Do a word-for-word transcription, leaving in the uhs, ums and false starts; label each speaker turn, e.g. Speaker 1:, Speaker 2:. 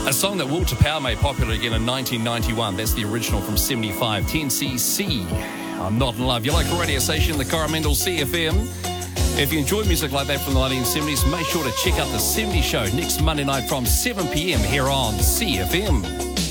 Speaker 1: A song that Walter Power made popular again in nineteen ninety-one. That's the original from seventy-five. ten C C. I'm Not in Love. Your local radio station, the Coromandel C F M. If you enjoy music like that from the nineteen seventies, make sure to check out the seventies Show next Monday night from seven p.m. here on C F M.